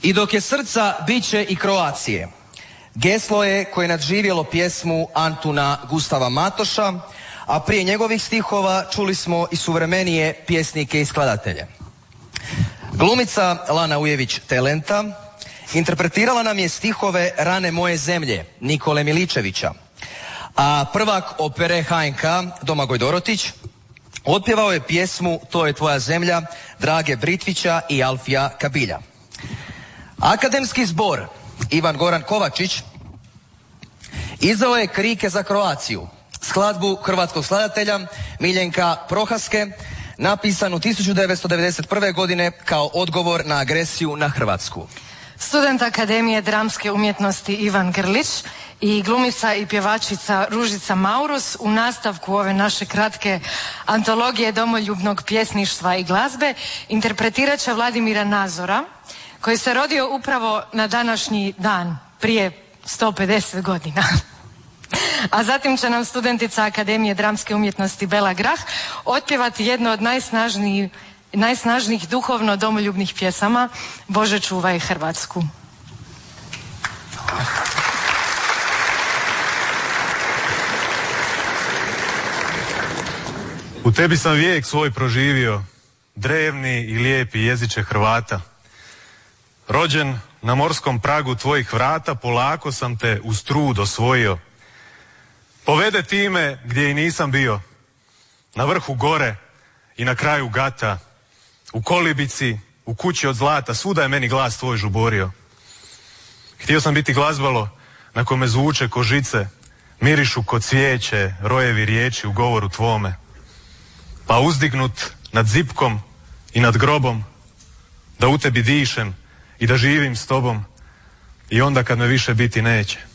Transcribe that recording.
I dok je srca, bit će i Kroacije. Geslo je koje je nadživjelo pjesmu Antuna Gustava Matoša, a prije njegovih stihova čuli smo i suvremenije pjesnike i skladatelje. Glumica Lana Ujević-Telenta interpretirala nam je stihove Rane moje zemlje Nikole Miličevića, a prvak opere HNK Domagoj Dorotić otpjevao je pjesmu To je tvoja zemlja Drage Britvića i Alfija Kabilja. Akademski zbor Ivan Goran Kovačić izdao je Krike za Kroaciju, skladbu hrvatskog skladatelja Miljenka Prohaske, napisanu 1991. godine kao odgovor na agresiju na Hrvatsku. Student Akademije dramske umjetnosti Ivan Grlić i glumica i pjevačica Ružica Maurus u nastavku ove naše kratke antologije domoljubnog pjesništva i glazbe interpretirat će Vladimira Nazora, koji se rodio upravo na današnji dan prije 150 godina. A zatim će nam studentica Akademije dramske umjetnosti Bela Grah otpjevati jedno od najsnažnijih duhovno domoljubnih pjesama Bože čuvaj Hrvatsku. U tebi sam vijek svoj proživio, drevni i lijepi jeziče Hrvata. Rođen na morskom pragu tvojih vrata, polako sam te uz trud osvojio. Povede ti me gdje i nisam bio, na vrhu gore i na kraju gata, u kolibici, u kući od zlata, svuda je meni glas tvoj žuborio. Htio sam biti glazbalo na kome zvuče ko žice, mirišu ko cvijeće, rojevi riječi u govoru tvome. Pa uzdignut nad zipkom i nad grobom, da u tebi dišem i da živim s tobom, i onda kad me više biti neće.